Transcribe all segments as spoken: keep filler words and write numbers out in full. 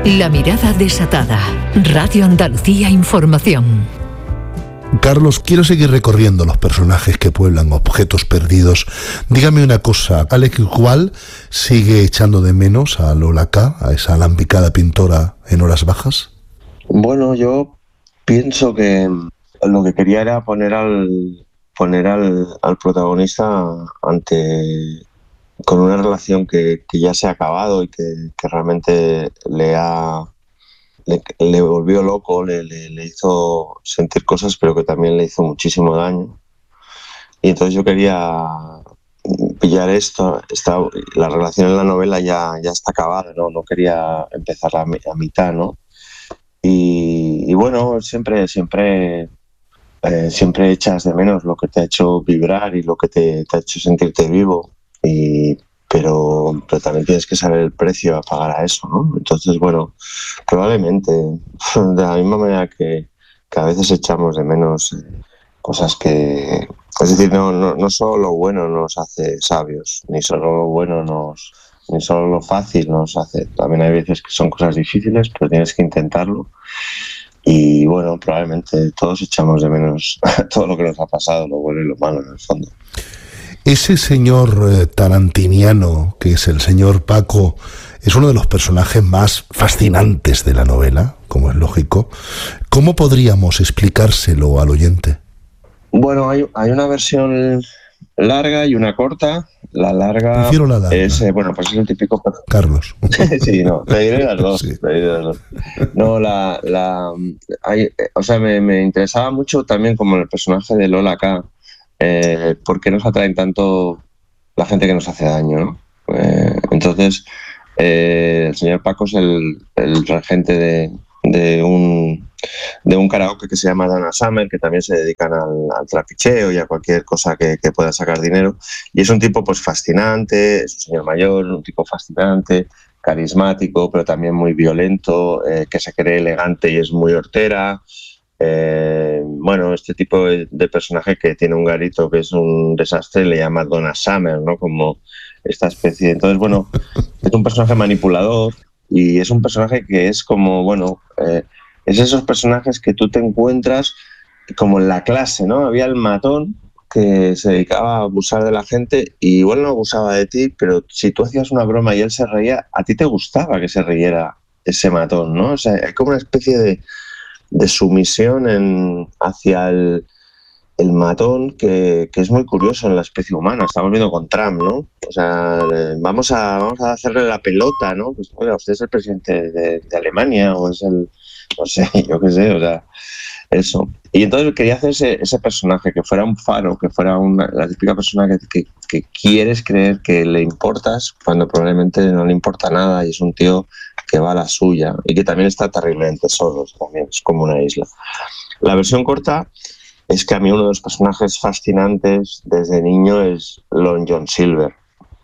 La mirada desatada. Radio Andalucía Información. Carlos, quiero seguir recorriendo los personajes que pueblan Objetos Perdidos. Dígame una cosa, ¿Alex igual sigue echando de menos a Lola K., a esa alambicada pintora en horas bajas? Bueno, yo pienso que lo que quería era poner al poner al, al protagonista ante con una relación que, que ya se ha acabado y que, que realmente le ha le, le volvió loco, le, le, le hizo sentir cosas, pero que también le hizo muchísimo daño. Y entonces yo quería pillar esto, esta, la relación en la novela ya, ya está acabada, ¿no? No quería empezar a, a mitad, ¿no? Y, y bueno, siempre, siempre, eh, siempre echas de menos lo que te ha hecho vibrar y lo que te, te ha hecho sentirte vivo. Y, pero, pero también tienes que saber el precio a pagar a eso, ¿no? Entonces, bueno, probablemente, de la misma manera que, que a veces echamos de menos cosas que... Es decir, no, no, no solo lo bueno nos hace sabios, ni solo lo bueno nos... ni solo lo fácil nos hace. También hay veces que son cosas difíciles, pero tienes que intentarlo. Y bueno, probablemente todos echamos de menos todo lo que nos ha pasado, lo bueno y lo malo en el fondo. Ese señor eh, tarantiniano, que es el señor Paco, es uno de los personajes más fascinantes de la novela, como es lógico. ¿Cómo podríamos explicárselo al oyente? Bueno, hay, hay una versión larga y una corta. La larga, Prefiero la larga. es, eh, bueno, pues es el típico... Carlos. Sí, no, me diré las dos. Sí. Me diré las dos. No, la... la hay, o sea, me, me interesaba mucho también como el personaje de Lola K., eh, por qué nos atraen tanto la gente que nos hace daño, ¿no? Eh, entonces, eh, el señor Paco es el, el regente de, de, un, de un karaoke que se llama Donna Summer, que también se dedican al, al trapicheo y a cualquier cosa que, que pueda sacar dinero. Y es un tipo pues fascinante, es un señor mayor, un tipo fascinante, carismático, pero también muy violento, eh, que se cree elegante y es muy hortera. Eh, bueno, este tipo de, de personaje que tiene un garito que es un desastre, le llama Donna Summer, ¿no? Como esta especie. Entonces, bueno, es un personaje manipulador y es un personaje que es como, bueno, eh, es esos personajes que tú te encuentras como en la clase, ¿no? Había el matón que se dedicaba a abusar de la gente y igual no abusaba de ti, pero si tú hacías una broma y él se reía, a ti te gustaba que se riera ese matón, ¿no? O sea, hay como una especie de de sumisión en, hacia el, el matón que, que es muy curioso en la especie humana. Estamos viendo con Trump, ¿no? O sea, vamos a, vamos a hacerle la pelota, ¿no? Pues, oiga, usted es el presidente de, de Alemania o es el, no sé, yo qué sé, o sea, eso. Y entonces quería hacer ese, ese personaje, que fuera un faro, que fuera una, la típica persona que, que, que quieres creer que le importas cuando probablemente no le importa nada y es un tío que va a la suya y que también está terriblemente solo, también es como una isla. La versión corta es que a mí uno de los personajes fascinantes desde niño es Long John Silver.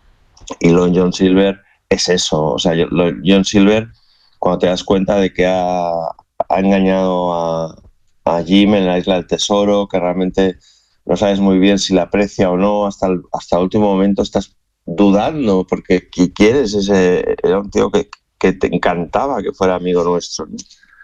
Y Long John Silver es eso, o sea, Long John Silver, cuando te das cuenta de que ha, ha engañado a, a Jim en la Isla del Tesoro, que realmente no sabes muy bien si la aprecia o no, hasta el, hasta el último momento estás dudando porque quieres ese, era un tío que que te encantaba que fuera amigo nuestro, ¿no?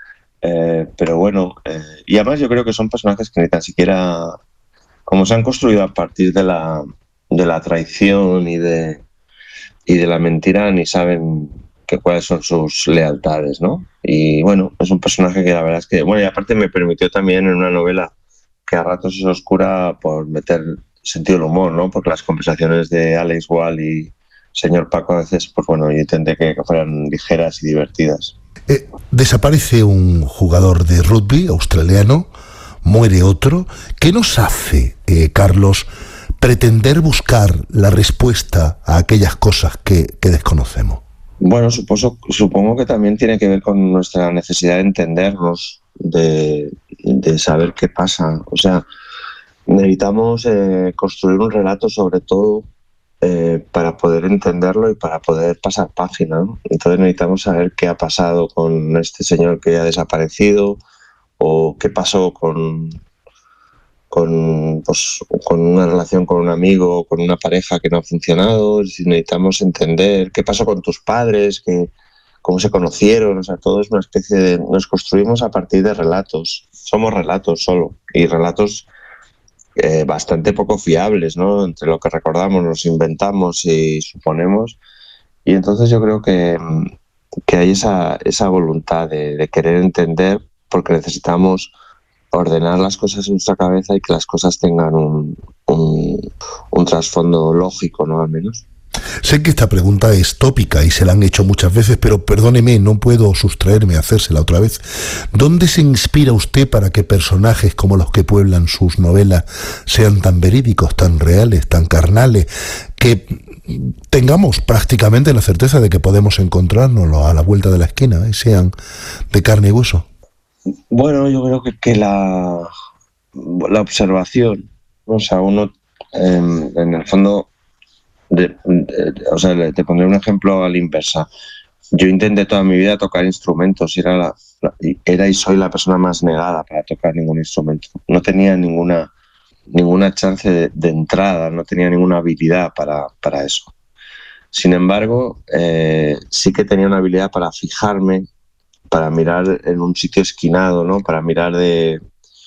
Eh, pero bueno, eh, y además yo creo que son personajes que ni tan siquiera, como se han construido a partir de la, de la traición y de, y de la mentira, ni saben que cuáles son sus lealtades, ¿no? Y bueno, es un personaje que la verdad es que, bueno, y aparte me permitió también en una novela que a ratos es oscura por meter sentido del humor, ¿no? Porque las conversaciones de Alex Wall y señor Paco a veces, pues bueno, yo intenté que fueran ligeras y divertidas. Eh, desaparece un jugador de rugby australiano, muere otro. ¿Qué nos hace, eh, Carlos, pretender buscar la respuesta a aquellas cosas que, que desconocemos? Bueno, supongo, supongo que también tiene que ver con nuestra necesidad de entendernos, de, de saber qué pasa. O sea, necesitamos eh, construir un relato sobre todo Eh, para poder entenderlo y para poder pasar página, ¿no? Entonces necesitamos saber qué ha pasado con este señor que ha desaparecido o qué pasó con, con, pues, con una relación con un amigo, con una pareja que no ha funcionado. Necesitamos entender qué pasó con tus padres, que, cómo se conocieron, o sea, todo es una especie de... Nos construimos a partir de relatos, somos relatos solo, y relatos eh, bastante poco fiables, ¿no? Entre lo que recordamos, nos inventamos y suponemos, y entonces yo creo que, que hay esa, esa voluntad de, de querer entender, porque necesitamos ordenar las cosas en nuestra cabeza y que las cosas tengan un, un, un trasfondo lógico, ¿no? Al menos. Sé que esta pregunta es tópica y se la han hecho muchas veces, pero perdóneme, no puedo sustraerme a hacérsela otra vez. ¿Dónde se inspira usted para que personajes como los que pueblan sus novelas sean tan verídicos, tan reales, tan carnales, que tengamos prácticamente la certeza de que podemos encontrárnoslos a la vuelta de la esquina y sean de carne y hueso? Bueno, yo creo que, que la, la observación, o sea, uno eh, en el fondo... De, de, o sea, te pondré un ejemplo a la inversa. Yo intenté toda mi vida tocar instrumentos y era, la, la, era y soy la persona más negada para tocar ningún instrumento. No tenía ninguna, ninguna chance de, de entrada, no tenía ninguna habilidad para, para eso. Sin embargo, eh, sí que tenía una habilidad para fijarme, para mirar en un sitio esquinado, ¿no? Para mirar de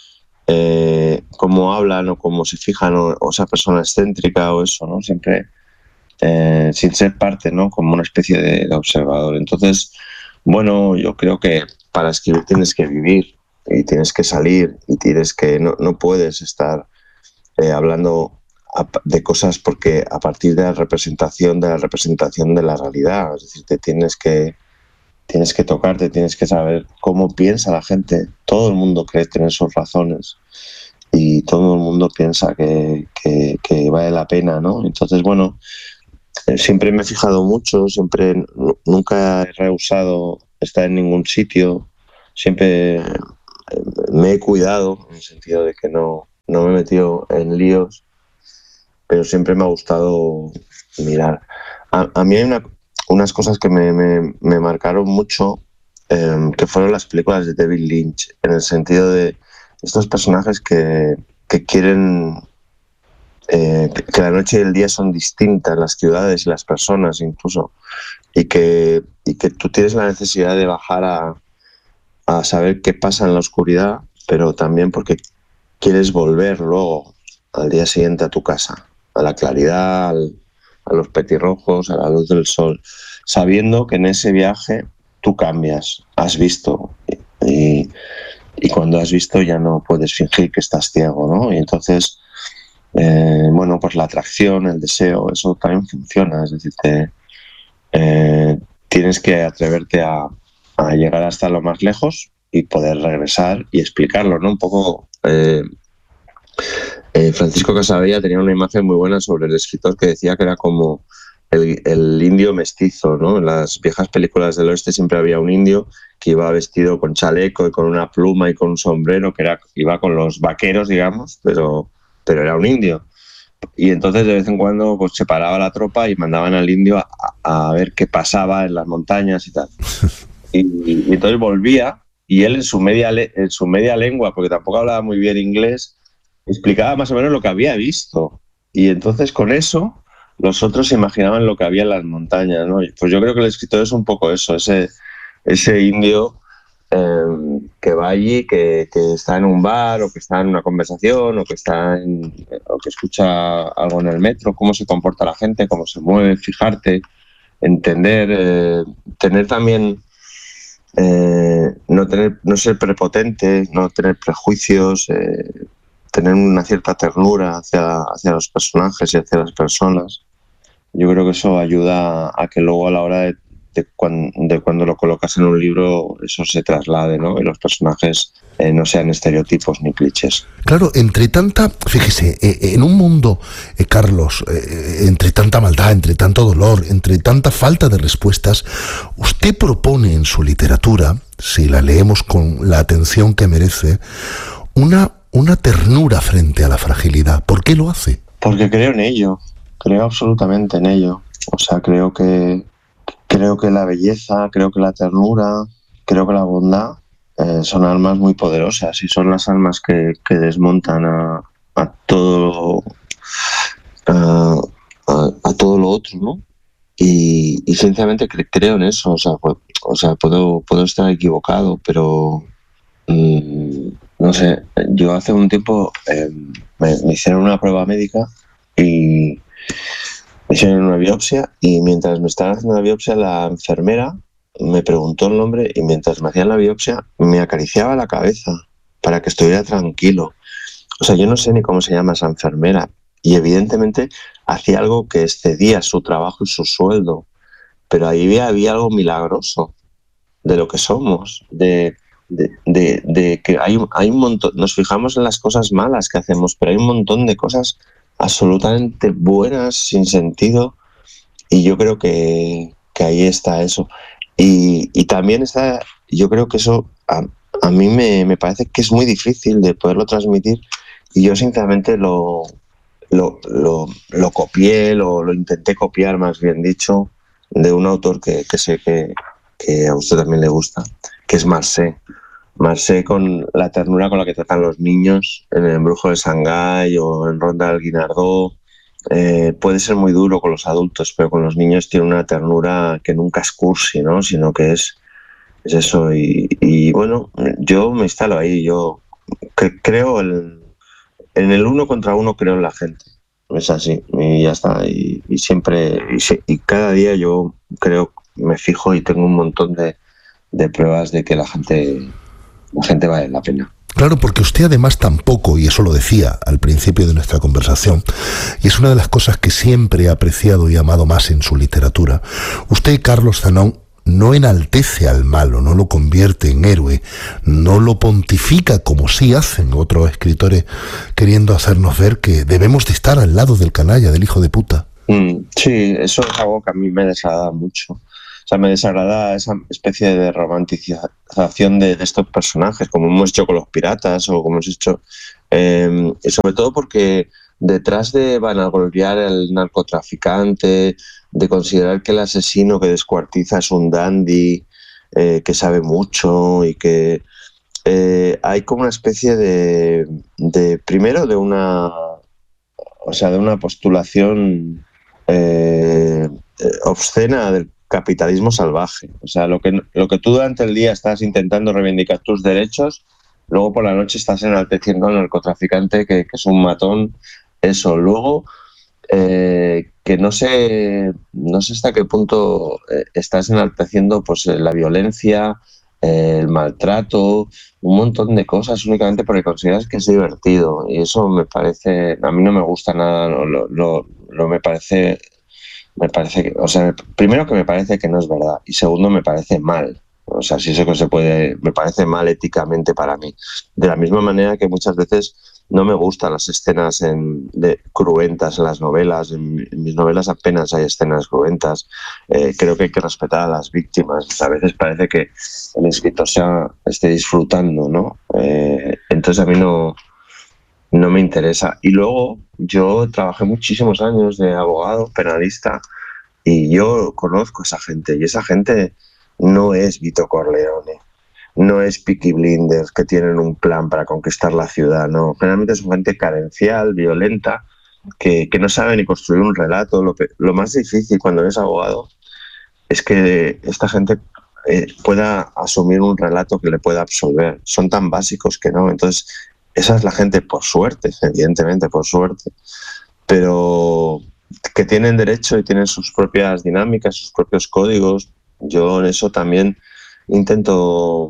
eh, cómo hablan o cómo se fijan, o, o esa persona excéntrica o eso, ¿no? Siempre... Eh, sin ser parte, ¿no? Como una especie de, de observador. Entonces, bueno, yo creo que para escribir tienes que vivir y tienes que salir y tienes que no, no puedes estar eh, hablando a, de cosas porque a partir de la representación de la representación de la realidad, es decir, te tienes que tienes que tocarte, tienes que saber cómo piensa la gente. Todo el mundo cree tener sus razones y todo el mundo piensa que, que, que vale la pena, ¿no? Entonces, bueno, siempre me he fijado mucho, siempre, nunca he rehusado estar en ningún sitio, siempre me he cuidado, en el sentido de que no, no me he metido en líos, pero siempre me ha gustado mirar. A, a mí hay una, unas cosas que me, me, me marcaron mucho, eh, que fueron las películas de David Lynch, en el sentido de estos personajes que, que quieren... Eh, que la noche y el día son distintas, las ciudades y las personas incluso, y que, y que tú tienes la necesidad de bajar a, a saber qué pasa en la oscuridad, pero también porque quieres volver luego al día siguiente a tu casa, a la claridad, al, a los petirrojos, a la luz del sol, sabiendo que en ese viaje tú cambias, has visto, y, y cuando has visto ya no puedes fingir que estás ciego, ¿no? Y entonces Eh, bueno, pues la atracción, el deseo, eso también funciona, es decir, te, eh, tienes que atreverte a, a llegar hasta lo más lejos y poder regresar y explicarlo, ¿no? Un poco, eh, eh, Francisco Casabella tenía una imagen muy buena sobre el escritor que decía que era como el, el indio mestizo, ¿no? En las viejas películas del oeste siempre había un indio que iba vestido con chaleco y con una pluma y con un sombrero, que era, iba con los vaqueros, digamos, pero... pero era un indio. Y entonces de vez en cuando pues, se paraba la tropa y mandaban al indio a, a ver qué pasaba en las montañas y tal. Y, y entonces volvía y él en su, media le, en su media lengua, porque tampoco hablaba muy bien inglés, explicaba más o menos lo que había visto. Y entonces con eso los otros se imaginaban lo que había en las montañas, ¿no? Pues yo creo que el escritor es un poco eso, ese, ese indio Eh, que va allí, que, que está en un bar o que está en una conversación o que está en, o que escucha algo en el metro, cómo se comporta la gente, cómo se mueve, fijarte, entender, eh, tener también eh, no tener, no ser prepotente, no tener prejuicios, eh, tener una cierta ternura hacia, hacia los personajes y hacia las personas. Yo creo que eso ayuda a que luego a la hora de De cuando, de cuando lo colocas en un libro eso se traslade, ¿no? Y los personajes eh, no sean estereotipos ni clichés. Claro, entre tanta, fíjese, eh, en un mundo, eh, Carlos, eh, entre tanta maldad, entre tanto dolor, entre tanta falta de respuestas, usted propone en su literatura, si la leemos con la atención que merece, una, una ternura frente a la fragilidad. ¿Por qué lo hace? Porque creo en ello, creo absolutamente en ello. O sea, creo que Creo que la belleza, creo que la ternura, creo que la bondad eh, son almas muy poderosas y son las almas que, que desmontan a, a todo a, a, a todo lo otro, ¿no? Y, y sinceramente cre- creo en eso. O sea, pues, o sea, puedo, puedo estar equivocado, pero mmm, no sé, yo hace un tiempo eh, me, me hicieron una prueba médica y me hicieron una biopsia, y mientras me estaban haciendo la biopsia, la enfermera me preguntó el nombre, y mientras me hacían la biopsia me acariciaba la cabeza para que estuviera tranquilo. O sea, yo no sé ni cómo se llama esa enfermera, y evidentemente hacía algo que excedía su trabajo y su sueldo, pero ahí había, había algo milagroso de lo que somos, de, de, de, de que hay, hay un montón, nos fijamos en las cosas malas que hacemos, pero hay un montón de cosas absolutamente buenas, sin sentido, y yo creo que, que ahí está eso. Y, y también está, yo creo que eso a, a mí me, me parece que es muy difícil de poderlo transmitir, y yo sinceramente lo, lo, lo, lo copié, lo, lo intenté copiar, más bien dicho, de un autor que, que sé que, que a usted también le gusta, que es Marcé. Marcé, con la ternura con la que tratan los niños en El embrujo de Shanghái o en Ronda del Guinardó. Eh, puede ser muy duro con los adultos, pero con los niños tiene una ternura que nunca es cursi, ¿no? Sino que es, es eso. Y, y bueno, yo me instalo ahí. Yo cre- creo el, en el uno contra uno, creo en la gente. Es así, y ya está. Y, y siempre, y, si- y cada día yo creo, me fijo y tengo un montón de, de pruebas de que la gente, la gente vale la pena. Claro, porque usted además tampoco, y eso lo decía al principio de nuestra conversación, y es una de las cosas que siempre he apreciado y amado más en su literatura, usted, Carlos Zanón, no enaltece al malo, no lo convierte en héroe, no lo pontifica como sí hacen otros escritores, queriendo hacernos ver que debemos de estar al lado del canalla, del hijo de puta. Mm, sí, eso es algo que a mí me desagrada mucho. O sea, me desagrada esa especie de romanticización de, de estos personajes, como hemos hecho con los piratas o como hemos hecho, eh, y sobre todo porque detrás de vanagloriar al narcotraficante, de considerar que el asesino que descuartiza es un dandy, eh, que sabe mucho y que eh, hay como una especie de, de, primero, de una, o sea, de una postulación eh, obscena del capitalismo salvaje. O sea, lo que, lo que tú durante el día estás intentando reivindicar tus derechos, luego por la noche estás enalteciendo al narcotraficante que, que es un matón. Eso. Luego, eh, que no sé, no sé hasta qué punto eh, estás enalteciendo pues, la violencia, eh, el maltrato, un montón de cosas únicamente porque consideras que es divertido. Y eso me parece, a mí no me gusta nada, lo, lo, lo, lo me parece... Me parece que, o sea, primero que me parece que no es verdad, y segundo me parece mal. O sea, si eso que se puede, me parece mal éticamente para mí. De la misma manera que muchas veces no me gustan las escenas en, de, cruentas en las novelas. En, en mis novelas apenas hay escenas cruentas. Eh, creo que hay que respetar a las víctimas. A veces parece que el escritor sea, esté disfrutando, ¿no? Eh, entonces a mí no, no me interesa. Y luego yo trabajé muchísimos años de abogado penalista y yo conozco a esa gente, y esa gente no es Vito Corleone, no es Peaky Blinders, que tienen un plan para conquistar la ciudad, no. Generalmente son gente carencial, violenta, que, que no sabe ni construir un relato. Lo, lo más difícil cuando eres abogado es que esta gente eh, pueda asumir un relato que le pueda absolver. Son tan básicos que no. Entonces, esa es la gente, por suerte, evidentemente, por suerte, pero que tienen derecho y tienen sus propias dinámicas, sus propios códigos. Yo en eso también intento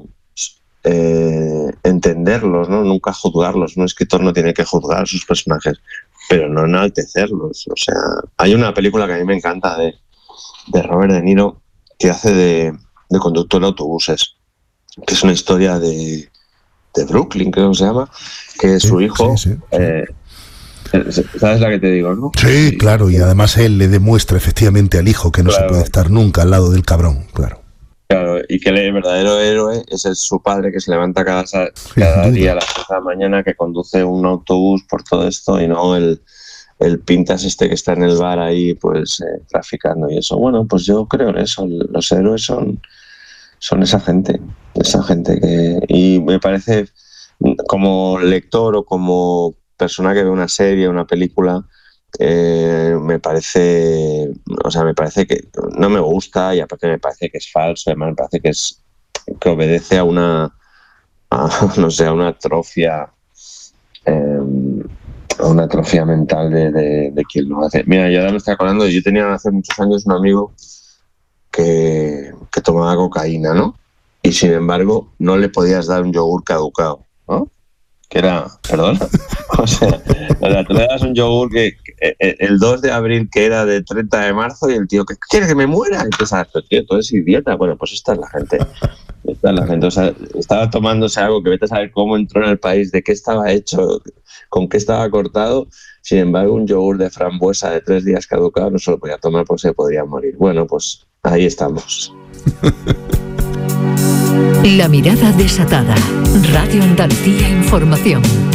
eh, entenderlos, ¿no? Nunca juzgarlos. Un escritor no tiene que juzgar a sus personajes, pero no enaltecerlos. O sea, hay una película que a mí me encanta de, de Robert De Niro, que hace de, de conductor de autobuses, que es una historia de de Brooklyn, creo que se llama, que sí, su hijo... Sí, sí, sí. Eh, ¿sabes la que te digo, no? Sí, sí, claro, y además él le demuestra efectivamente al hijo que no claro. se puede estar nunca al lado del cabrón, claro. Claro, y que el verdadero héroe es el, su padre, que se levanta cada, cada día a las seis de la mañana, que conduce un autobús por todo esto, y no el, el pintas este que está en el bar ahí, pues, eh, traficando y eso. Bueno, pues yo creo en eso. Los héroes son... son esa gente, esa gente que... Y me parece, como lector o como persona que ve una serie, una película, eh, me parece, o sea, me parece que no me gusta y aparte me parece que es falso, además me parece que es que obedece a una, a, no sé, a una atrofia, eh, a una atrofia mental de, de, de quien lo hace. Mira, yo ahora me estoy acordando, yo tenía hace muchos años un amigo que, que tomaba cocaína, ¿no? Y sin embargo no le podías dar un yogur caducado, ¿no? Que era, perdón, o sea, o sea, tú le das un yogur que, que el dos de abril que era de treinta de marzo y el tío, que quiere que me muera, y pensabas, pero tío, tú eres idiota. Bueno, pues esta es la gente, esta es la gente, o sea, estaba tomándose algo que vete a saber cómo entró en el país, de qué estaba hecho, con qué estaba cortado. Sin embargo, un yogur de frambuesa de tres días caducado no se lo podía tomar porque se podría morir. Bueno, pues ahí estamos. La mirada desatada. Radio Andalucía Información.